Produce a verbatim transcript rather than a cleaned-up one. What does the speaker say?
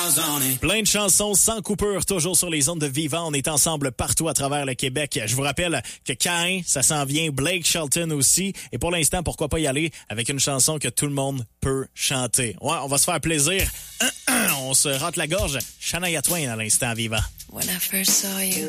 Plein de chansons sans coupure, toujours sur les ondes de Vivant. On est ensemble partout à travers le Québec. Je vous rappelle que Caïn, ça s'en vient. Blake Shelton aussi. Et pour l'instant, pourquoi pas y aller avec une chanson que tout le monde peut chanter. Ouais, on va se faire plaisir. On se rate la gorge. Shania Twain à l'instant, Vivant. When I first saw you.